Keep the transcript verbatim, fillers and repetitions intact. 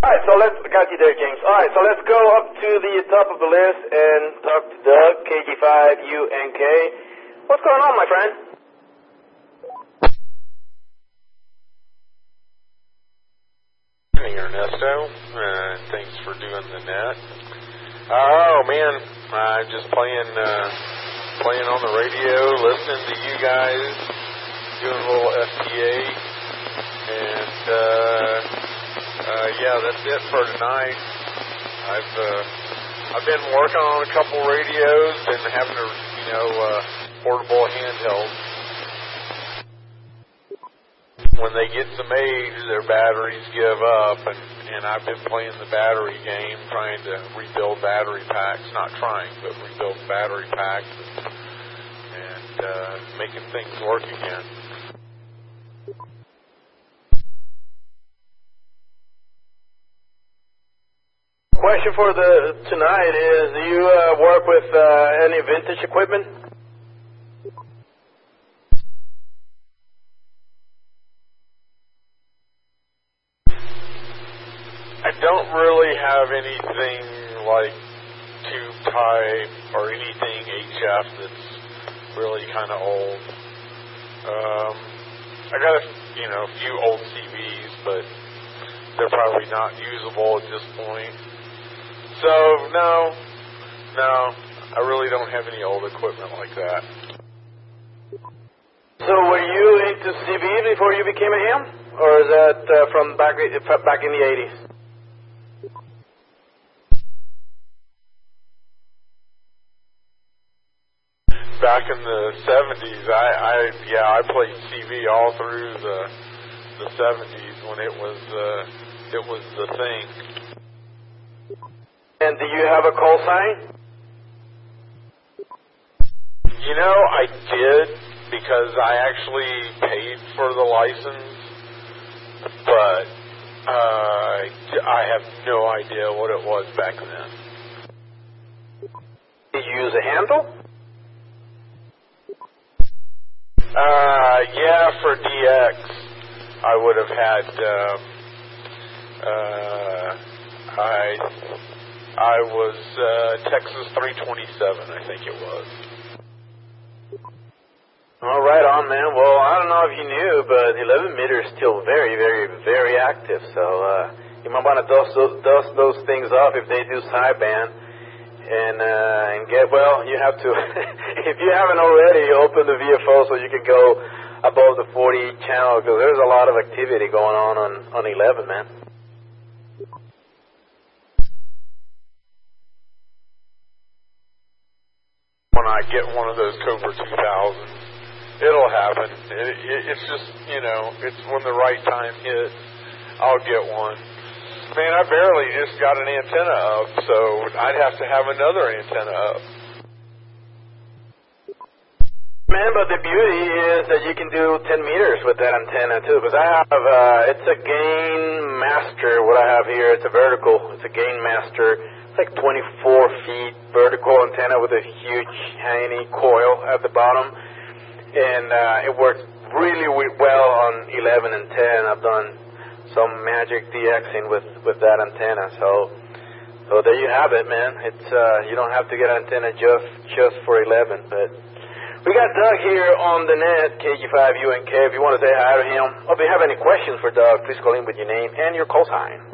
Alright, so let's, got you there, James. Alright, so let's go up to the top of the list and talk to Doug, K G five U N K. What's going on, my friend? Hey, Ernesto. Uh, thanks for doing the net. Oh, man, I'm just playing, uh, playing on the radio, listening to you guys, doing a little F T A, and, uh, uh, yeah, that's it for tonight. I've, uh, I've been working on a couple radios and having a, you know, uh, portable handheld. When they get some age, their batteries give up, and, and I've been playing the battery game, trying to rebuild battery packs, not trying, but rebuild battery packs, and, and uh, making things work again. Question for the tonight is, do you uh, work with uh, any vintage equipment? I don't really have anything like tube type or anything H F that's really kind of old. Um, I got a you know a few old C Vs, but they're probably not usable at this point. So no, no, I really don't have any old equipment like that. So were you into C Vs before you became a ham, or is that uh, from back back in the eighties? Back in the seventies, I, I yeah, I played C V all through the the seventies when it was uh, it was the thing. And do you have a call sign? You know, I did because I actually paid for the license, but uh, I have no idea what it was back then. Did you use a handle? Uh, yeah, for D X, I would have had, um, uh, I, I was, uh, Texas three twenty-seven, I think it was. All right on, man. Well, I don't know if you knew, but eleven meter is still very, very, very active, so, uh, you might want to dust those, dust those things off if they do sideband. And, uh, and get, well, you have to, if you haven't already, open the V F O so you can go above the forty channel, because there's a lot of activity going on on, on eleven, man. When I get one of those Cobra two thousands, it'll happen. It, it, it's just, you know, it's when the right time hits, I'll get one. Man, I barely just got an antenna up, so I'd have to have another antenna up. Man, but the beauty is that you can do ten meters with that antenna, too, because I have, uh, it's a Gain Master, what I have here, it's a vertical, it's a Gain Master, it's like twenty-four feet vertical antenna with a huge tiny coil at the bottom, and uh, it works really well on eleven and ten. I've done some magic DXing with, with that antenna. So so there you have it, man. It's uh, you don't have to get an antenna just just for eleven. But we got Doug here on the net, K G five U N K. If you want to say hi to him, or if you have any questions for Doug, please call in with your name and your call sign.